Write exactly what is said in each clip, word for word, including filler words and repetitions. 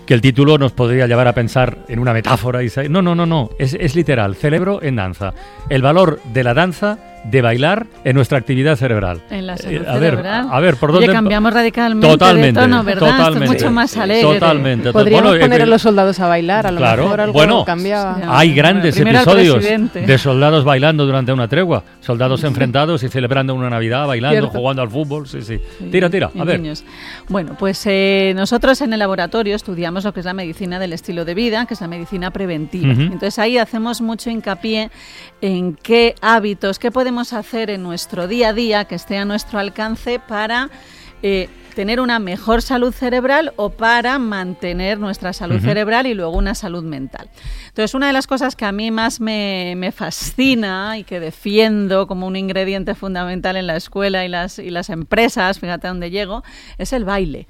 que el título nos podría llevar a pensar en una metáfora. Y no, no, no, no, es, es literal, cerebro en danza. El valor de la danza, de bailar en nuestra actividad cerebral. En la salud eh, a ver, cerebral. A ver, ¿por dónde? Le cambiamos radicalmente totalmente, de tono, ¿verdad? Totalmente, Esto es mucho más alegre. Totalmente. Podríamos bueno, poner eh, a los soldados a bailar, a lo claro, mejor algo bueno, cambiaba. Hay grandes Primero episodios de soldados bailando durante una tregua, soldados sí. enfrentados y celebrando una Navidad, bailando, Cierto. jugando al fútbol, sí, sí. sí. Tira, tira, a ver. Niños. Bueno, pues eh, nosotros en el laboratorio estudiamos lo que es la medicina del estilo de vida, que es la medicina preventiva. Uh-huh. Entonces ahí hacemos mucho hincapié en qué hábitos, qué podemos hacer en nuestro día a día que esté a nuestro alcance para eh, tener una mejor salud cerebral o para mantener nuestra salud uh-huh. cerebral y luego una salud mental. Entonces, una de las cosas que a mí más me, me fascina y que defiendo como un ingrediente fundamental en la escuela y las, y las empresas, fíjate a dónde llego, es el baile.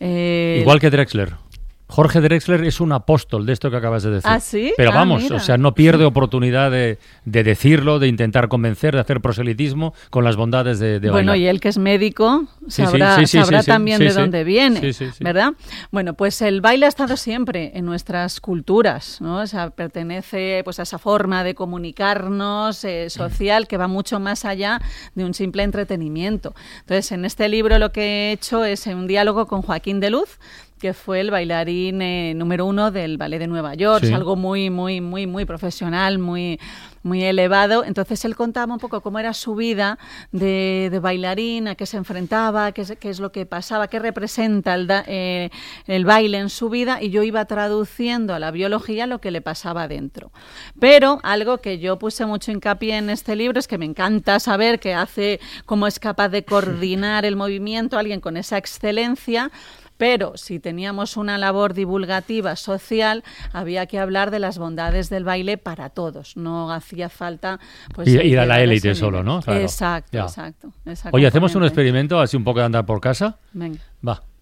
Eh, Igual que Drexler. Jorge Drexler es un apóstol de esto que acabas de decir. ¿Ah, sí? Pero ah, vamos, mira. o sea, no pierde oportunidad de, de decirlo, de intentar convencer, de hacer proselitismo con las bondades de, de bueno, bailar. y él que es médico Sí, sabrá, sí, sí, sí, sabrá sí, también sí, de sí, dónde viene, sí, sí, sí. ¿verdad? Bueno, pues el baile ha estado siempre en nuestras culturas, ¿no? O sea, pertenece pues a esa forma de comunicarnos eh, social que va mucho más allá de un simple entretenimiento. Entonces, en este libro lo que he hecho es un diálogo con Joaquín de Luz, que fue el bailarín eh, número uno del Ballet de Nueva York, sí. Es algo muy, muy, muy, muy profesional, muy, muy elevado. Entonces él contaba un poco cómo era su vida de, de bailarín, a qué se enfrentaba, qué es, qué es lo que pasaba, qué representa el, da, eh, el baile en su vida, y yo iba traduciendo a la biología lo que le pasaba dentro. Pero algo que yo puse mucho hincapié en este libro es que me encanta saber que hace, cómo es capaz de coordinar el movimiento alguien con esa excelencia. Pero si teníamos una labor divulgativa social, había que hablar de las bondades del baile para todos. No hacía falta pues, ir, ir a la élite solo, ¿no? Claro. Exacto, ya. exacto. Oye, ¿hacemos un experimento así un poco de andar por casa? Venga. Va.